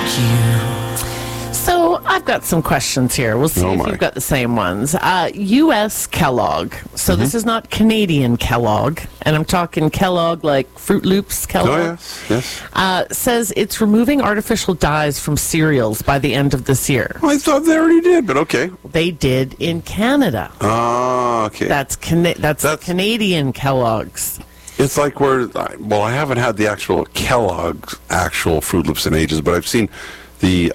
you. So I've got some questions here. We'll see if you've got the same ones. U.S. Kellogg. So this is not Canadian Kellogg, and I'm talking Kellogg like Fruit Loops Kellogg. Oh, yes. Says it's removing artificial dyes from cereals by the end of this year. I thought they already did, but okay. They did in Canada. Oh, okay. That's Canadian Kellogg's. It's like I haven't had the actual Kellogg's actual Fruit Loops in ages, but I've seen the